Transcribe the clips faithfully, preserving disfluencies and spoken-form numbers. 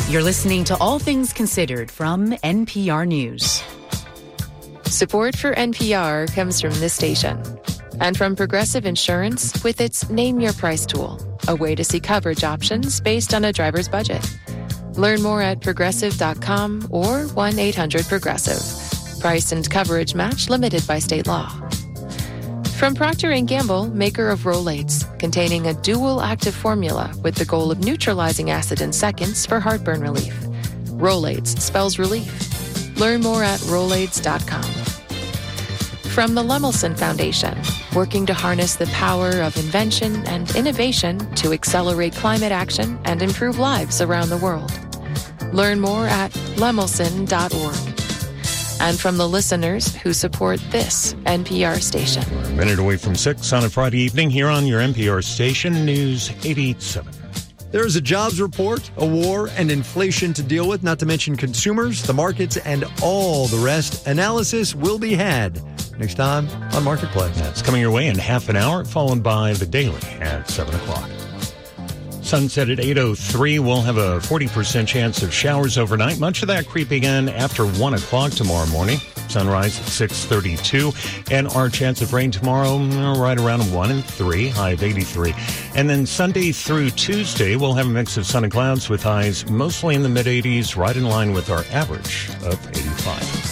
You're listening to All Things Considered from N P R News. Support for N P R comes from this station and from Progressive Insurance with its Name Your Price tool, a way to see coverage options based on a driver's budget. Learn more at progressive dot com or one eight hundred progressive. Price and coverage match limited by state law. From Procter and Gamble, maker of Rolaids, containing a dual active formula with the goal of neutralizing acid in seconds for heartburn relief. Rolaids spells relief. Learn more at rolaids dot com. From the Lemelson Foundation, working to harness the power of invention and innovation to accelerate climate action and improve lives around the world. Learn more at lemelson dot org. And from the listeners who support this N P R station. A minute away from six on a Friday evening here on your N P R station, News eighty-eight point seven. There is a jobs report, a war, and inflation to deal with, not to mention consumers, the markets, and all the rest. Analysis will be had next time on Marketplace. That's coming your way in half an hour, followed by the Daily at seven o'clock. Sunset at eight oh three. We'll have a forty percent chance of showers overnight. Much of that creeping in after one o'clock tomorrow morning. Sunrise at six thirty-two. And our chance of rain tomorrow right around one and three, high of eighty-three. And then Sunday through Tuesday, we'll have a mix of sun and clouds with highs mostly in the mid-eighties, right in line with our average of eighty-five.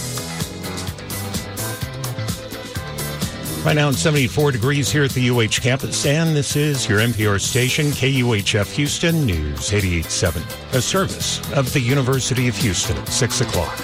Right now it's seventy-four degrees here at the U H campus, and this is your N P R station, K U H F Houston News eighty-eight point seven, a service of the University of Houston at six o'clock.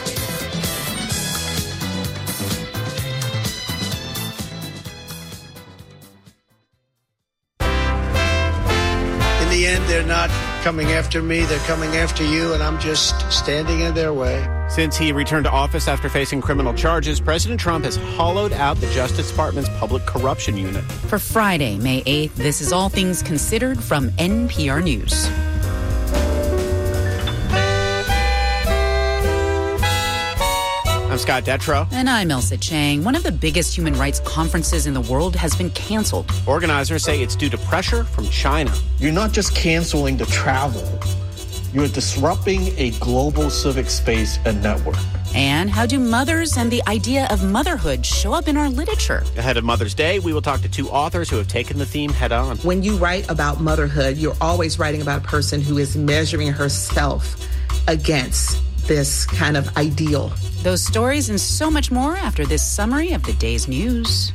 In the end, they're not coming after me, they're coming after you, and I'm just standing in their way. Since he returned to office after facing criminal charges, President Trump has hollowed out the Justice Department's public corruption unit. For Friday, May eighth, this is All Things Considered from N P R News. I'm Scott Detrow. And I'm Elsa Chang. One of the biggest human rights conferences in the world has been canceled. Organizers say it's due to pressure from China. You're not just canceling the travel. You're disrupting a global civic space and network. And how do mothers and the idea of motherhood show up in our literature? Ahead of Mother's Day, we will talk to two authors who have taken the theme head on. When you write about motherhood, you're always writing about a person who is measuring herself against this kind of ideal. Those stories and so much more after this summary of the day's news.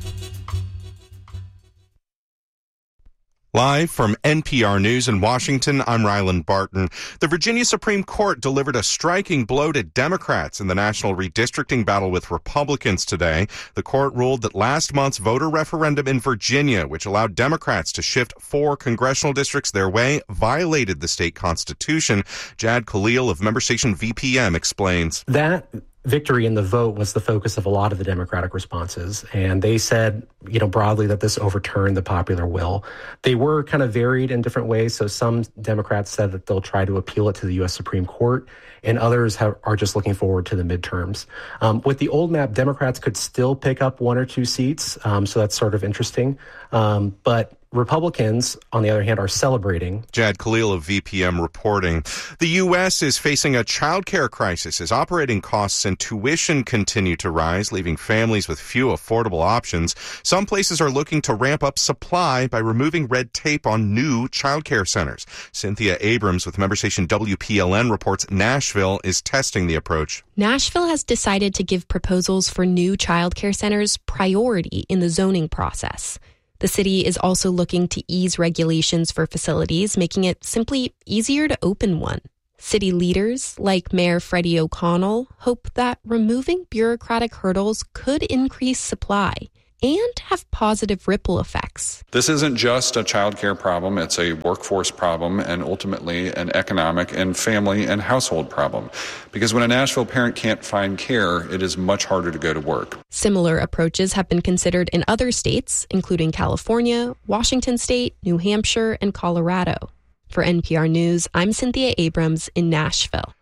Live from N P R News in Washington, I'm Ryland Barton. The Virginia Supreme Court delivered a striking blow to Democrats in the national redistricting battle with Republicans today. The court ruled that last month's voter referendum in Virginia, which allowed Democrats to shift four congressional districts their way, violated the state constitution. Jad Khalil of member station V P M explains. That victory in the vote was the focus of a lot of the Democratic responses. And they said, you know, broadly that this overturned the popular will. They were kind of varied in different ways. So some Democrats said that they'll try to appeal it to the U S Supreme Court, and others have, are just looking forward to the midterms. Um, with the old map, Democrats could still pick up one or two seats. Um, so that's sort of interesting. Um, but Republicans, on the other hand, are celebrating. Jad Khalil of V P M reporting. The U S is facing a child care crisis as operating costs and tuition continue to rise, leaving families with few affordable options. Some places are looking to ramp up supply by removing red tape on new child care centers. Cynthia Abrams with member station W P L N reports Nashville is testing the approach. Nashville has decided to give proposals for new child care centers priority in the zoning process. The city is also looking to ease regulations for facilities, making it simply easier to open one. City leaders, like Mayor Freddie O'Connell, hope that removing bureaucratic hurdles could increase supply and have positive ripple effects. This isn't just a child care problem, it's a workforce problem and ultimately an economic and family and household problem. Because when a Nashville parent can't find care, it is much harder to go to work. Similar approaches have been considered in other states, including California, Washington State, New Hampshire, and Colorado. For N P R News, I'm Cynthia Abrams in Nashville.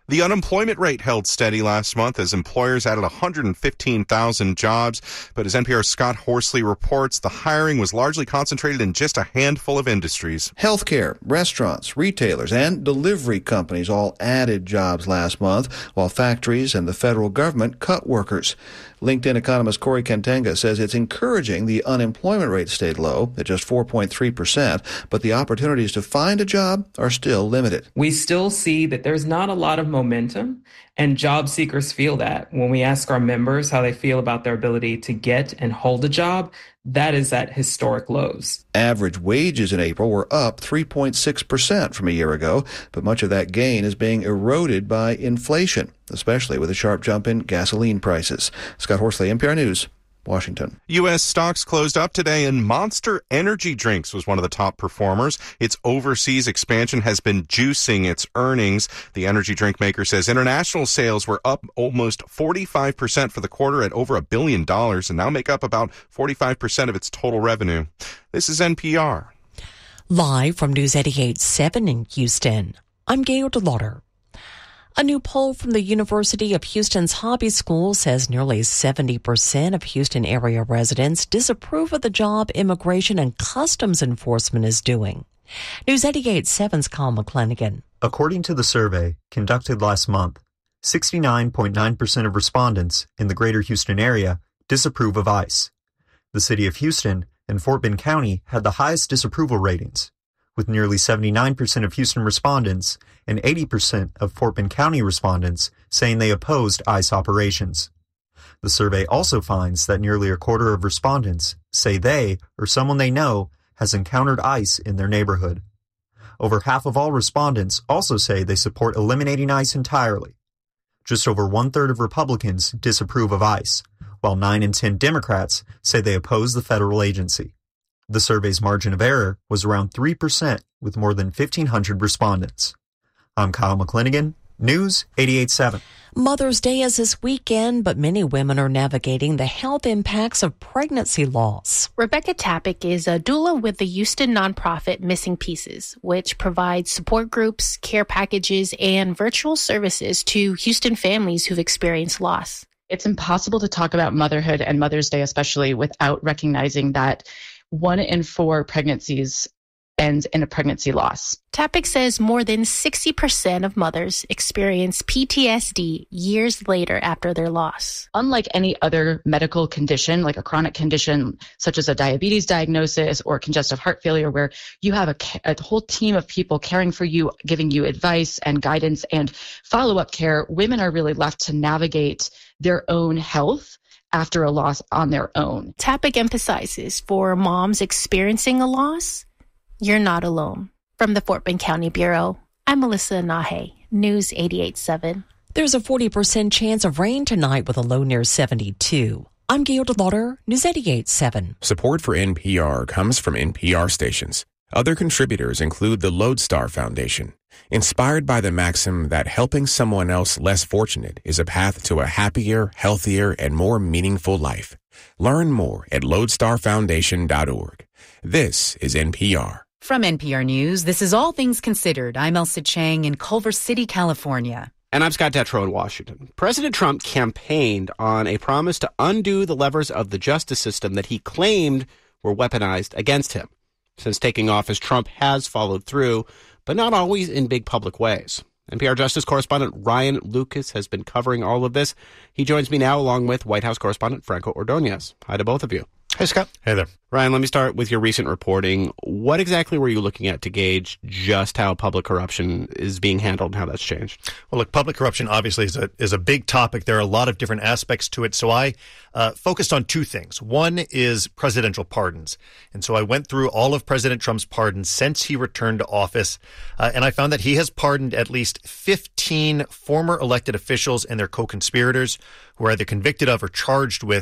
The unemployment rate held steady last month as employers added one hundred fifteen thousand jobs. But as N P R's Scott Horsley reports, the hiring was largely concentrated in just a handful of industries. Healthcare, restaurants, retailers, and delivery companies all added jobs last month, while factories and the federal government cut workers. LinkedIn economist Corey Kentenga says it's encouraging the unemployment rate stayed low at just four point three percent, but the opportunities to find a job are still limited. We still see that there's not a lot of momentum, and job seekers feel that. When we ask our members how they feel about their ability to get and hold a job, that is at historic lows. Average wages in April were up three point six percent from a year ago, but much of that gain is being eroded by inflation, especially with a sharp jump in gasoline prices. Scott Horsley, N P R News, Washington. U S stocks closed up today, and Monster Energy Drinks was one of the top performers. Its overseas expansion has been juicing its earnings. The energy drink maker says international sales were up almost forty-five percent for the quarter at over a billion dollars and now make up about forty-five percent of its total revenue. This is N P R. Live from News eighty-eight point seven in Houston, I'm Gail DeLauder. A new poll from the University of Houston's Hobby School says nearly seventy percent of Houston area residents disapprove of the job Immigration and Customs Enforcement is doing. News eighty-eight point seven's Kyle McClanagan. According to the survey conducted last month, sixty-nine point nine percent of respondents in the greater Houston area disapprove of ICE. The city of Houston and Fort Bend County had the highest disapproval ratings, with nearly seventy-nine percent of Houston respondents and eighty percent of Fort Bend County respondents saying they opposed ICE operations. The survey also finds that nearly a quarter of respondents say they or someone they know has encountered ICE in their neighborhood. Over half of all respondents also say they support eliminating ICE entirely. Just over one-third of Republicans disapprove of ICE, while nine in ten Democrats say they oppose the federal agency. The survey's margin of error was around three percent with more than fifteen hundred respondents. I'm Kyle McClanagan, News eighty-eight point seven. Mother's Day is this weekend, but many women are navigating the health impacts of pregnancy loss. Rebecca Tappick is a doula with the Houston nonprofit Missing Pieces, which provides support groups, care packages, and virtual services to Houston families who've experienced loss. It's impossible to talk about motherhood and Mother's Day especially without recognizing that one in four pregnancies ends in a pregnancy loss. Tappick says more than sixty percent of mothers experience P T S D years later after their loss. Unlike any other medical condition, like a chronic condition such as a diabetes diagnosis or congestive heart failure, where you have a, a whole team of people caring for you, giving you advice and guidance and follow-up care, women are really left to navigate their own health after a loss on their own. Tappick emphasizes for moms experiencing a loss, you're not alone. From the Fort Bend County Bureau, I'm Melissa Nahe, News eighty-eight point seven. There's a forty percent chance of rain tonight with a low near seventy-two. I'm Gail DeLauder, News eighty-eight point seven. Support for N P R comes from N P R stations. Other contributors include the Lodestar Foundation, inspired by the maxim that helping someone else less fortunate is a path to a happier, healthier, and more meaningful life. Learn more at lodestar foundation dot org. This is N P R. From N P R News, this is All Things Considered. I'm Elsa Chang in Culver City, California. And I'm Scott Detrow in Washington. President Trump campaigned on a promise to undo the levers of the justice system that he claimed were weaponized against him. Since taking office, Trump has followed through, but not always in big public ways. N P R Justice correspondent Ryan Lucas has been covering all of this. He joins me now along with White House correspondent Franco Ordonez. Hi to both of you. Hey, Scott. Hey there. Ryan, let me start with your recent reporting. What exactly were you looking at to gauge just how public corruption is being handled and how that's changed? Well, look, public corruption obviously is a is a big topic. There are a lot of different aspects to it. So I uh, focused on two things. One is presidential pardons. And so I went through all of President Trump's pardons since he returned to office. Uh, and I found that he has pardoned at least fifteen former elected officials and their co-conspirators who are either convicted of or charged with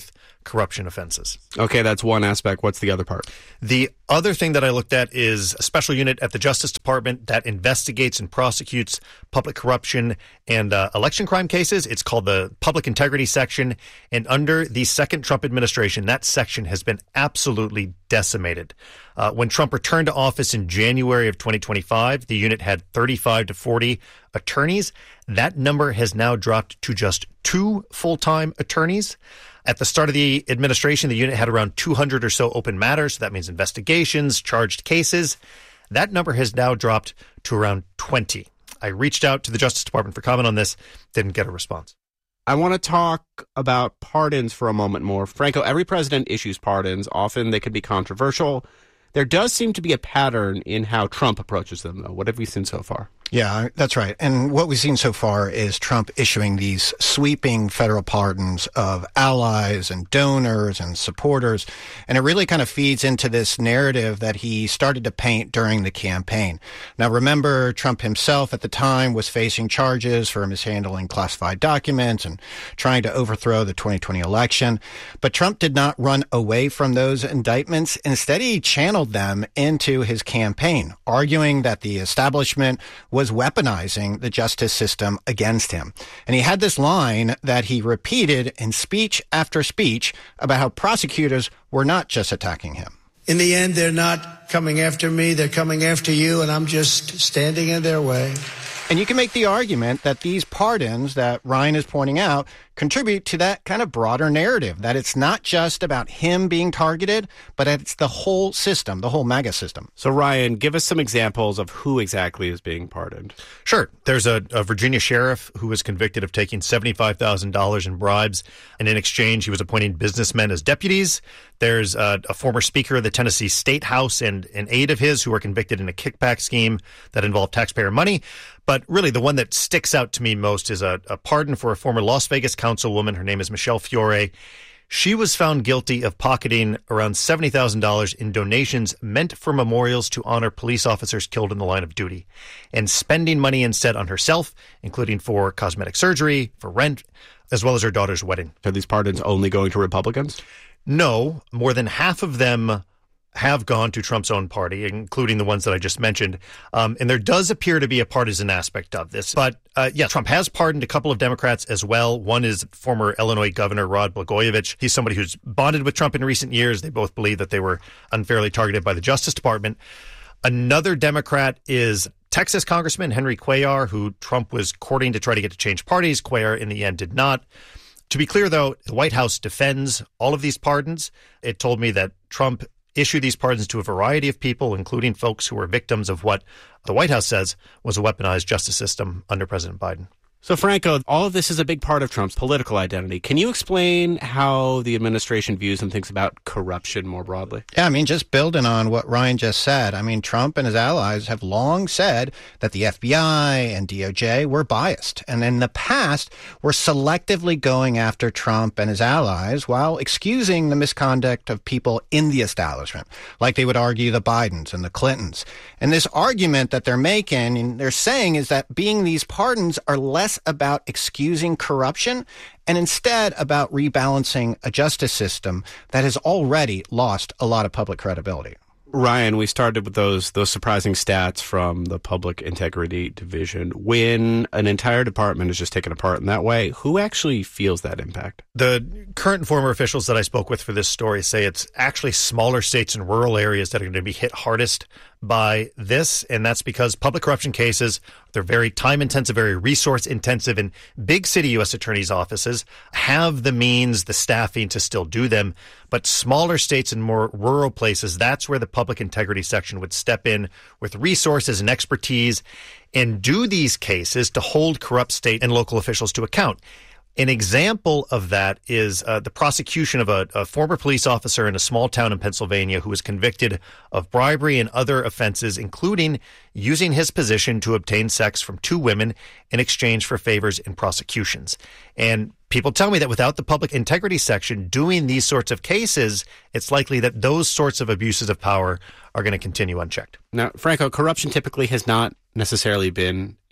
corruption offenses. Okay, that's one aspect. What's the other part? The other thing that I looked at is a special unit at the Justice Department that investigates and prosecutes public corruption and uh, election crime cases. It's called the Public Integrity Section. And under the second Trump administration, that section has been absolutely decimated. Uh, when Trump returned to office in January of twenty twenty-five, the unit had thirty-five to forty attorneys. That number has now dropped to just two full-time attorneys. At the start of the administration, the unit had around two hundred or so open matters. So that means investigations, charged cases. That number has now dropped to around twenty. I reached out to the Justice Department for comment on this, didn't get a response. I want to talk about pardons for a moment more. Franco, every president issues pardons. Often they can be controversial. There does seem to be a pattern in how Trump approaches them, though. What have we seen so far? Yeah, that's right. And what we've seen so far is Trump issuing these sweeping federal pardons of allies and donors and supporters. And it really kind of feeds into this narrative that he started to paint during the campaign. Now, remember, Trump himself at the time was facing charges for mishandling classified documents and trying to overthrow the twenty twenty election. But Trump did not run away from those indictments. Instead, he channeled them into his campaign, arguing that the establishment was weaponizing the justice system against him. And he had this line that he repeated in speech after speech about how prosecutors were not just attacking him. In the end, they're not coming after me. They're coming after you, and I'm just standing in their way. And you can make the argument that these pardons that Ryan is pointing out contribute to that kind of broader narrative, that it's not just about him being targeted, but it's the whole system, the whole MAGA system. So, Ryan, give us some examples of who exactly is being pardoned. Sure. There's a, a Virginia sheriff who was convicted of taking seventy-five thousand dollars in bribes, and in exchange, he was appointing businessmen as deputies. There's a, a former speaker of the Tennessee State House and an aide of his who were convicted in a kickback scheme that involved taxpayer money. But really, the one that sticks out to me most is a, a pardon for a former Las Vegas councilwoman. Her name is Michelle Fiore. She was found guilty of pocketing around seventy thousand dollars in donations meant for memorials to honor police officers killed in the line of duty, and spending money instead on herself, including for cosmetic surgery, for rent, as well as her daughter's wedding. Are these pardons only going to Republicans? No, more than half of them have gone to Trump's own party, including the ones that I just mentioned. Um, and there does appear to be a partisan aspect of this. But, uh, yeah, Trump has pardoned a couple of Democrats as well. One is former Illinois Governor Rod Blagojevich. He's somebody who's bonded with Trump in recent years. They both believe that they were unfairly targeted by the Justice Department. Another Democrat is Texas Congressman Henry Cuellar, who Trump was courting to try to get to change parties. Cuellar, in the end, did not. To be clear, though, the White House defends all of these pardons. It told me that Trump issue these pardons to a variety of people, including folks who were victims of what the White House says was a weaponized justice system under President Biden. So, Franco, all of this is a big part of Trump's political identity. Can you explain how the administration views and thinks about corruption more broadly? Yeah, I mean, just building on what Ryan just said, I mean, Trump and his allies have long said that the F B I and D O J were biased, and in the past were selectively going after Trump and his allies while excusing the misconduct of people in the establishment, like they would argue the Bidens and the Clintons. And this argument that they're making, and they're saying, is that being these pardons are less about excusing corruption and instead about rebalancing a justice system that has already lost a lot of public credibility. Ryan, we started with those those surprising stats from the Public Integrity Division. When an entire department is just taken apart in that way, who actually feels that impact? The current and former officials that I spoke with for this story say it's actually smaller states and rural areas that are going to be hit hardest by this, and that's because public corruption cases, they're very time-intensive, very resource-intensive, and big city U S attorneys' offices have the means, the staffing to still do them. But smaller states and more rural places, that's where the Public Integrity Section would step in with resources and expertise and do these cases to hold corrupt state and local officials to account. An example of that is uh, the prosecution of a, a former police officer in a small town in Pennsylvania who was convicted of bribery and other offenses, including using his position to obtain sex from two women in exchange for favors in prosecutions. And people tell me that without the Public Integrity Section doing these sorts of cases, it's likely that those sorts of abuses of power are going to continue unchecked. Now, Franco, corruption typically has not necessarily been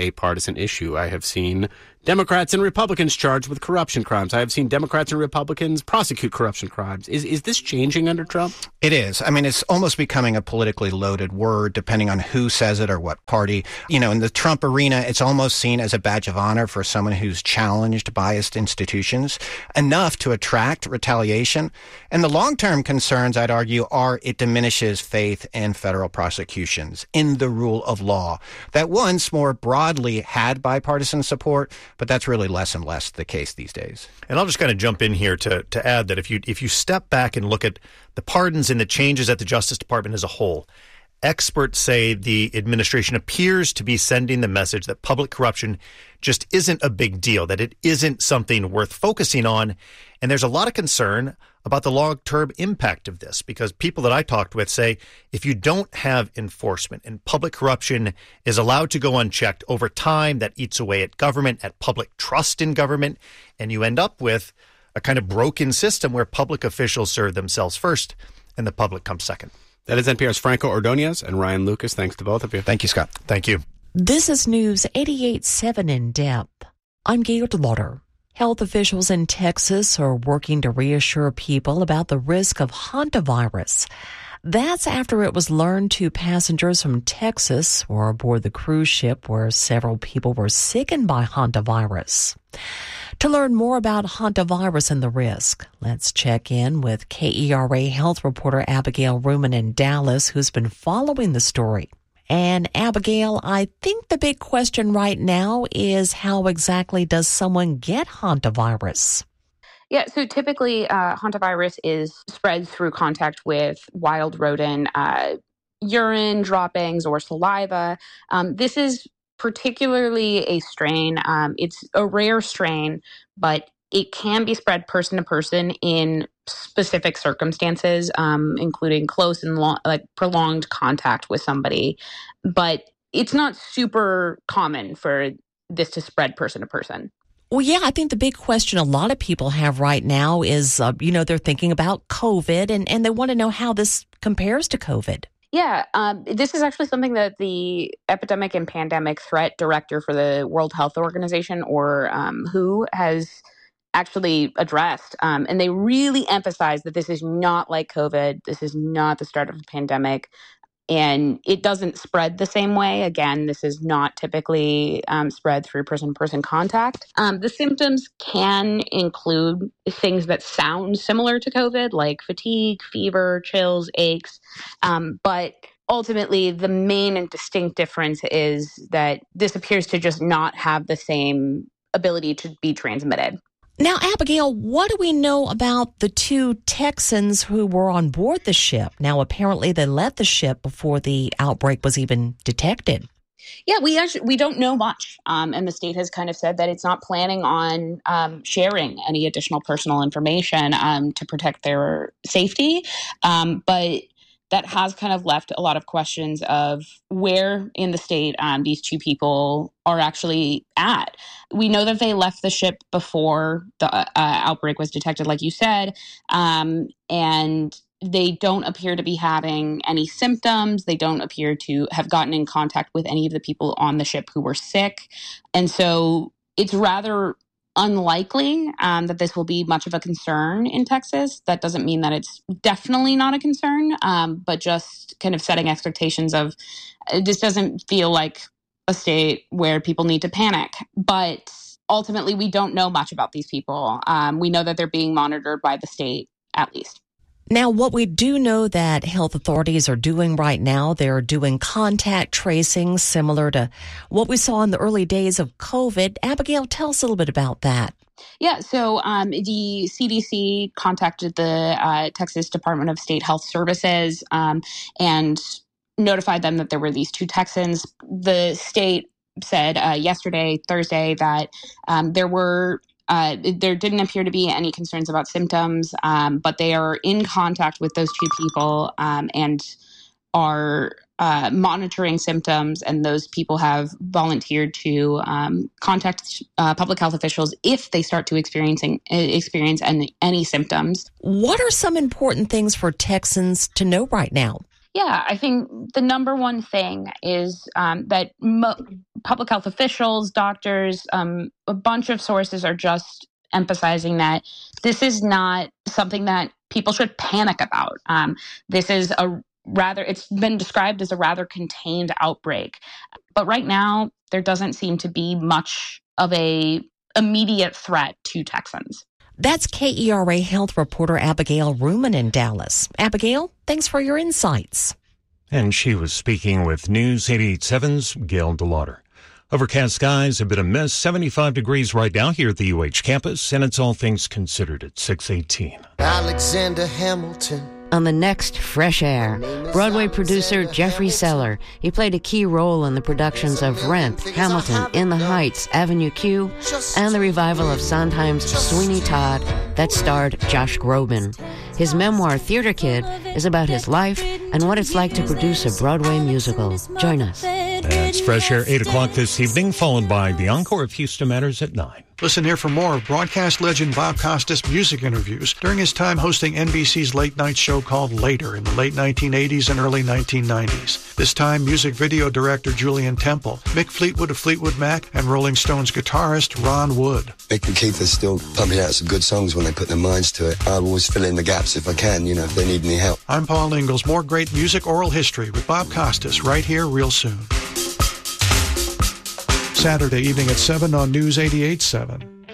a partisan issue. I have seen Democrats and Republicans charged with corruption crimes. I have seen Democrats and Republicans prosecute corruption crimes. Is is this changing under Trump? It is. I mean, it's almost becoming a politically loaded word, depending on who says it or what party. You know, in the Trump arena, it's almost seen as a badge of honor for someone who's challenged biased institutions enough to attract retaliation. And the long-term concerns, I'd argue, are it diminishes faith in federal prosecutions, in the rule of law, that once more broadly had bipartisan support, but that's really less and less the case these days. And I'll just kind of jump in here to to add that if you if you step back and look at the pardons and the changes at the Justice Department as a whole, experts say the administration appears to be sending the message that public corruption just isn't a big deal, that it isn't something worth focusing on. And there's a lot of concern about the long-term impact of this, because people that I talked with say if you don't have enforcement and public corruption is allowed to go unchecked over time, that eats away at government, at public trust in government, and you end up with a kind of broken system where public officials serve themselves first and the public comes second. That is N P R's Franco Ordonez and Ryan Lucas. Thanks to both of you. Thank you, Scott. Thank you. This is News eighty-eight point seven in depth. I'm Gail DeLauder. Health officials in Texas are working to reassure people about the risk of hantavirus. That's after it was learned two passengers from Texas were aboard the cruise ship where several people were sickened by hantavirus. To learn more about hantavirus and the risk, let's check in with K E R A health reporter Abigail Ruman in Dallas, who's been following the story. And Abigail, I think the big question right now is how exactly does someone get hantavirus? Yeah, so typically uh, hantavirus is spread through contact with wild rodent uh, urine, droppings, or saliva. Um, this is particularly a strain. Um, it's a rare strain, but it can be spread person to person in specific circumstances, um, including close and long, like prolonged contact with somebody. But it's not super common for this to spread person to person. Well, yeah, I think the big question a lot of people have right now is, uh, you know, they're thinking about COVID and, and they want to know how this compares to COVID. Yeah, um, this is actually something that the Epidemic and Pandemic Threat Director for the World Health Organization, or um, W H O, has actually addressed. Um, and they really emphasize that this is not like COVID. This is not the start of a pandemic. And it doesn't spread the same way. Again, this is not typically um, spread through person-to-person contact. Um, the symptoms can include things that sound similar to COVID, like fatigue, fever, chills, aches. Um, but ultimately, the main and distinct difference is that this appears to just not have the same ability to be transmitted. Now, Abigail, what do we know about the two Texans who were on board the ship? Now, apparently they left the ship before the outbreak was even detected. Yeah, we actually we don't know much. Um, and the state has kind of said that it's not planning on um, sharing any additional personal information um, to protect their safety. Um, but that has kind of left a lot of questions of where in the state um, these two people are actually at. We know that they left the ship before the uh, outbreak was detected, like you said, um, and they don't appear to be having any symptoms. They don't appear to have gotten in contact with any of the people on the ship who were sick. And so it's rather unlikely um, that this will be much of a concern in Texas. That doesn't mean that it's definitely not a concern, um, but just kind of setting expectations of this doesn't feel like a state where people need to panic. But ultimately, we don't know much about these people. Um, we know that they're being monitored by the state, at least. Now, what we do know that health authorities are doing right now, they're doing contact tracing similar to what we saw in the early days of COVID. Abigail, tell us a little bit about that. Yeah, so um, the C D C contacted the uh, Texas Department of State Health Services um, and notified them that there were these two Texans. The state said uh, yesterday, Thursday, that um, there were Uh, there didn't appear to be any concerns about symptoms, um, but they are in contact with those two people um, and are uh, monitoring symptoms. And those people have volunteered to um, contact uh, public health officials if they start to experiencing experience any, any symptoms. What are some important things for Texans to know right now? Yeah, I think the number one thing is um, that mo- public health officials, doctors, um, a bunch of sources are just emphasizing that this is not something that people should panic about. Um, this is a rather, it's been described as a rather contained outbreak. But right now, there doesn't seem to be much of a immediate threat to Texans. That's K E R A health reporter Abigail Ruman in Dallas. Abigail, thanks for your insights. And she was speaking with News eighty-eight point seven's Gail DeLauder. Overcast skies, a bit of mist, seventy-five degrees right now here at the U H campus, and it's all things considered at six eighteen. Alexander Hamilton. On the next Fresh Air, Broadway producer Jeffrey Seller. He played a key role in the productions of Rent, Hamilton, In the Heights, Avenue Q, and the revival of Sondheim's Sweeney Todd that starred Josh Groban. His memoir, Theater Kid, is about his life and what it's like to produce a Broadway musical. Join us. That's Fresh Air, eight o'clock this evening, followed by the encore of Houston Matters at nine. Listen here for more of broadcast legend Bob Costas' music interviews during his time hosting N B C's late-night show called Later in the late nineteen eighties and early nineteen nineties. This time, music video director Julian Temple, Mick Fleetwood of Fleetwood Mac, and Rolling Stones guitarist Ron Wood. Mick and Keith are still pumping out some good songs when they put their minds to it. I always fill in the gaps if I can, you know, if they need any help. I'm Paul Ingalls. More great music oral history with Bob Costas right here real soon. Saturday evening at seven on News eighty-eight point seven.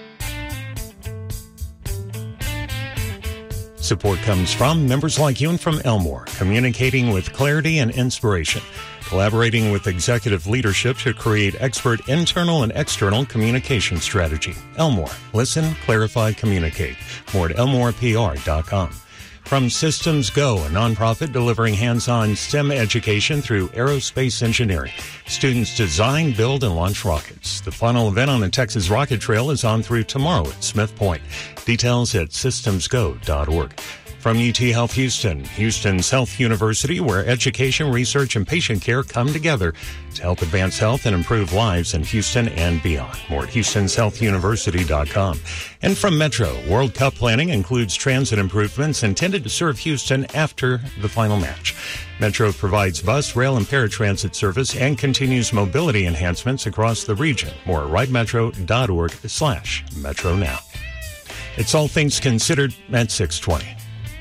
Support comes from members like you and from Elmore, communicating with clarity and inspiration, collaborating with executive leadership to create expert internal and external communication strategy. Elmore, listen, clarify, communicate. More at elmore p r dot com. From Systems Go, a nonprofit delivering hands-on STEM education through aerospace engineering. Students design, build, and launch rockets. The final event on the Texas Rocket Trail is on through tomorrow at Smith Point. Details at systems go dot org. From U T Health Houston, Houston's Health University, where education, research, and patient care come together to help advance health and improve lives in Houston and beyond. More at houstons health university dot com. And from Metro, World Cup planning includes transit improvements intended to serve Houston after the final match. Metro provides bus, rail, and paratransit service and continues mobility enhancements across the region. More at ride metro dot org slash Metro Now. It's All Things Considered at six twenty.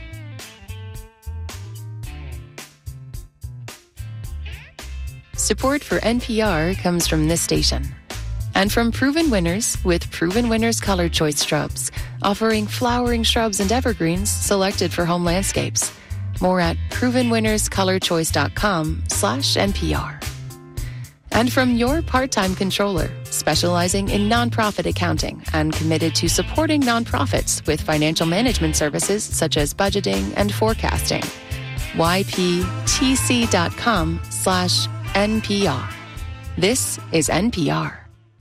Support for N P R comes from this station and from Proven Winners with Proven Winners Color Choice Shrubs, offering flowering shrubs and evergreens selected for home landscapes. More at proven winners color choice dot com slash N P R. And from Your Part-Time Controller, specializing in nonprofit accounting and committed to supporting nonprofits with financial management services such as budgeting and forecasting. Y P T C dot com slash N P R. This is N P R.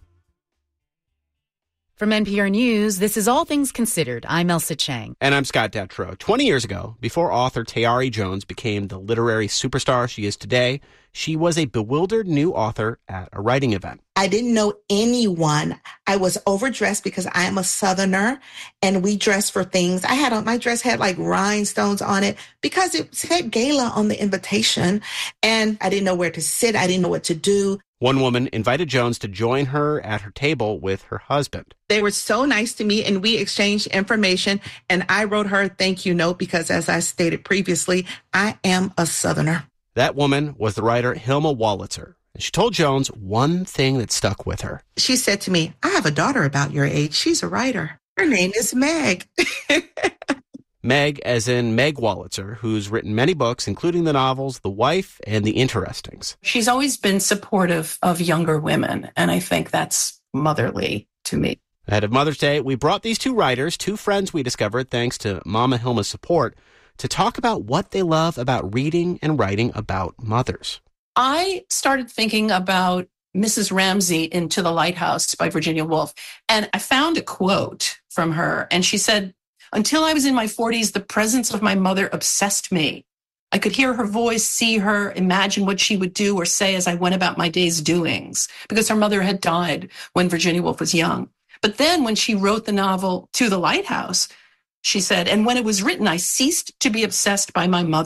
From N P R News, this is All Things Considered. I'm Elsa Chang. And I'm Scott Detrow. twenty years ago, before author Tayari Jones became the literary superstar she is today, she was a bewildered new author at a writing event. I didn't know anyone. I was overdressed because I am a Southerner and we dress for things. I had on, my dress had like rhinestones on it because it said gala on the invitation and I didn't know where to sit. I didn't know what to do. One woman invited Jones to join her at her table with her husband. They were so nice to me and we exchanged information and I wrote her a thank you note because as I stated previously, I am a Southerner. That woman was the writer Hilma Wolitzer. And she told Jones one thing that stuck with her. She said to me, I have a daughter about your age. She's a writer. Her name is Meg. Meg, as in Meg Wolitzer, who's written many books, including the novels The Wife and The Interestings. She's always been supportive of younger women, and I think that's motherly to me. Ahead of Mother's Day, we brought these two writers, two friends we discovered thanks to Mama Hilma's support, to talk about what they love about reading and writing about mothers. I started thinking about Missus Ramsey in To the Lighthouse by Virginia Woolf, and I found a quote from her, and she said, "Until I was in my forties, the presence of my mother obsessed me. I could hear her voice, see her, imagine what she would do or say as I went about my day's doings, because her mother had died when Virginia Woolf was young. But then when she wrote the novel To the Lighthouse, she said, and when it was written, I ceased to be obsessed by my mother.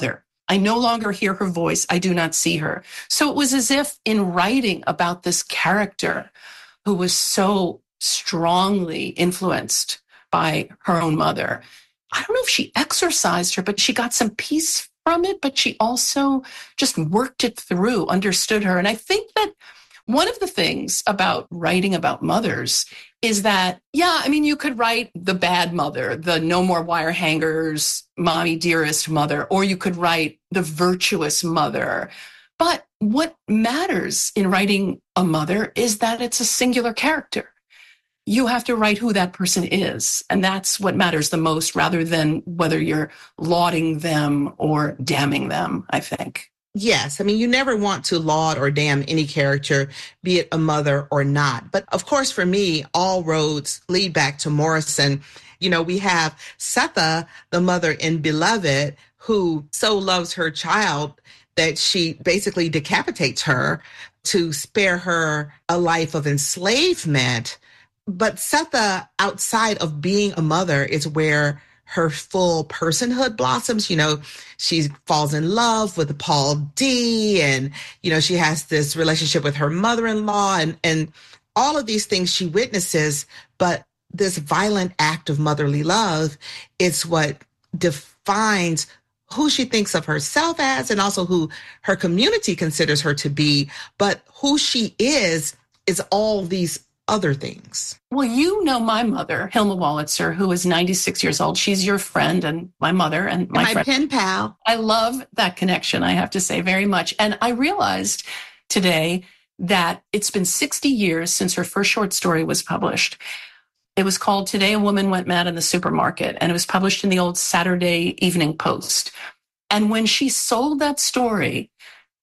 I no longer hear her voice. I do not see her. So it was as if in writing about this character who was so strongly influenced by her own mother, I don't know if she exorcised her, but she got some peace from it, but she also just worked it through, understood her. And I think that one of the things about writing about mothers is that, yeah, I mean, you could write the bad mother, the no more wire hangers, mommy dearest mother, or you could write the virtuous mother. But what matters in writing a mother is that it's a singular character. You have to write who that person is. And that's what matters the most, rather than whether you're lauding them or damning them, I think. Yes. I mean, you never want to laud or damn any character, be it a mother or not. But of course, for me, all roads lead back to Morrison. You know, we have Setha, the mother in Beloved, who so loves her child that she basically decapitates her to spare her a life of enslavement. But Setha, outside of being a mother, is where her full personhood blossoms. You know, she falls in love with Paul D. And, you know, she has this relationship with her mother-in-law and, and all of these things she witnesses. But this violent act of motherly love is what defines who she thinks of herself as and also who her community considers her to be. But who she is, is all these other things. Well, you know my mother, Hilma Wolitzer, who is ninety-six years old. She's your friend and my mother and my, my friend. pen pal. I love that connection, I have to say, very much. And I realized today that it's been sixty years since her first short story was published. It was called Today a Woman Went Mad in the Supermarket, and it was published in the old Saturday Evening Post. And when she sold that story,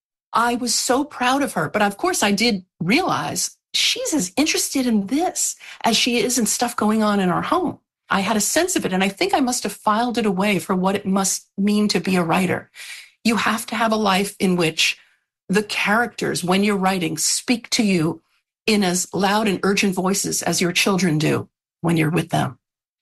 I was so proud of her. But of course, I did realize she's as interested in this as she is in stuff going on in our home. I had a sense of it, and I think I must have filed it away for what it must mean to be a writer. You have to have a life in which the characters, when you're writing, speak to you in as loud and urgent voices as your children do when you're with them.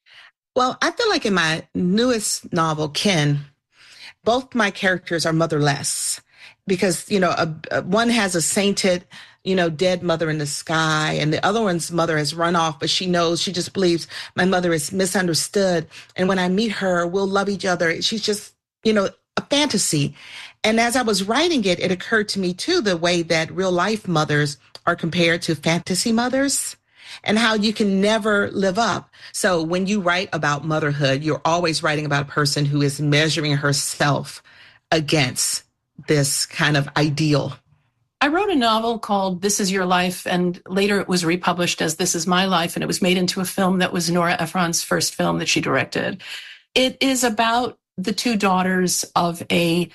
Well, I feel like in my newest novel, Kin, both my characters are motherless because, you know, a, a, one has a sainted, you know, dead mother in the sky, and the other one's mother has run off, but she knows, she just believes my mother is misunderstood. And when I meet her, we'll love each other. She's just, you know, a fantasy. And as I was writing it, it occurred to me too, the way that real life mothers are compared to fantasy mothers and how you can never live up. So when you write about motherhood, you're always writing about a person who is measuring herself against this kind of ideal. I wrote a novel called This Is Your Life, and later it was republished as This Is My Life, and it was made into a film that was Nora Ephron's first film that she directed. It is about the two daughters of a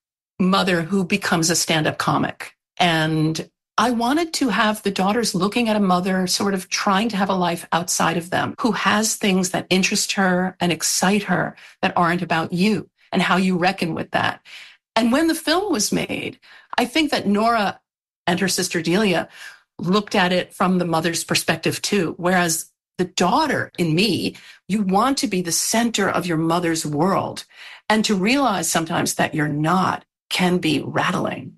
mother who becomes a stand-up comic. And I wanted to have the daughters looking at a mother sort of trying to have a life outside of them, who has things that interest her and excite her that aren't about you, and how you reckon with that. And when the film was made, I think that Nora and her sister Delia looked at it from the mother's perspective too. Whereas the daughter in me, you want to be the center of your mother's world. And to realize sometimes that you're not can be rattling.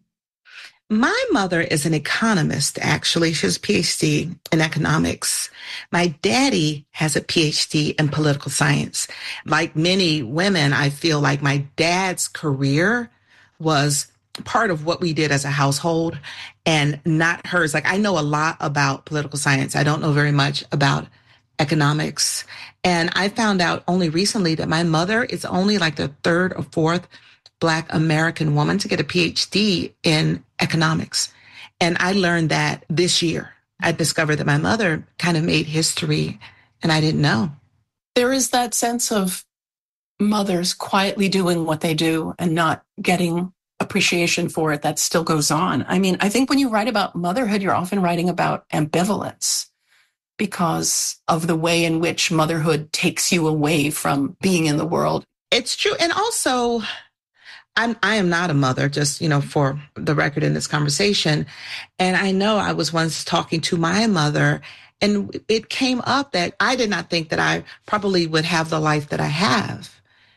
My mother is an economist, actually. She has a P H D in economics. My daddy has a P H D in political science. Like many women, I feel like my dad's career was part of what we did as a household and not hers. Like, I know a lot about political science. I don't know very much about economics. And I found out only recently that my mother is only like the third or fourth Black American woman to get a P H D in economics. And I learned that this year. I discovered that my mother kind of made history and I didn't know. There is that sense of mothers quietly doing what they do and not getting appreciation for it that still goes on. I mean, I think when you write about motherhood, you're often writing about ambivalence because of the way in which motherhood takes you away from being in the world. It's true. And also, I'm, I am not a mother, just, you know, for the record in this conversation. And I know I was once talking to my mother, and it came up that I did not think that I probably would have the life that I have.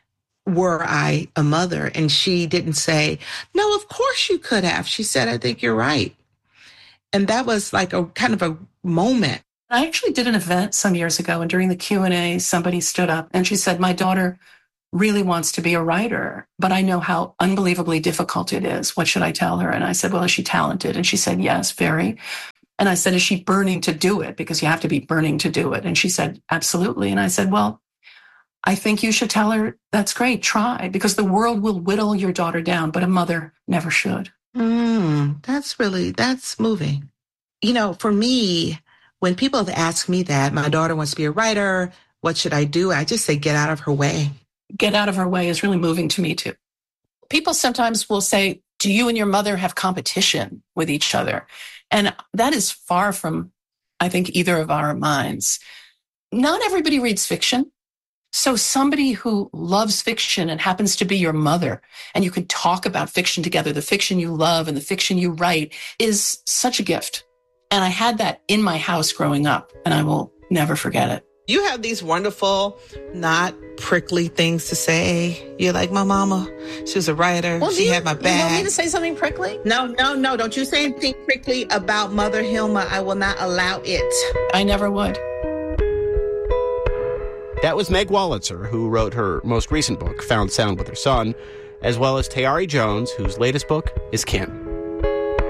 were I a mother? And she didn't say, no, of course you could have. She said, I think you're right. And that was like a kind of a moment. I actually did an event some years ago, and during the Q and A, somebody stood up and she said, my daughter really wants to be a writer, but I know how unbelievably difficult it is. What should I tell her? And I said, well, is she talented? And she said, yes, very. And I said, is she burning to do it? Because you have to be burning to do it. And she said, absolutely. And I said, well, I think you should tell her, that's great, try, because the world will whittle your daughter down, but a mother never should. Mm, that's really, that's moving. You know, for me, when people have asked me that, my daughter wants to be a writer, what should I do? I just say, get out of her way. Get out of her way is really moving to me too. People sometimes will say, do you and your mother have competition with each other? And that is far from, I think, either of our minds. Not everybody reads fiction. So somebody who loves fiction and happens to be your mother, and you can talk about fiction together, the fiction you love and the fiction you write, is such a gift. And I had that in my house growing up, and I will never forget it. You have these wonderful, not prickly things to say. You're like, my mama, she was a writer. Well, she you, had my back. You want me to say something prickly? No, no, no. Don't you say anything prickly about Mother Hilma. I will not allow it. I never would. That was Meg Wolitzer, who wrote her most recent book, Found Sound with Her Son, as well as Tayari Jones, whose latest book is Kim.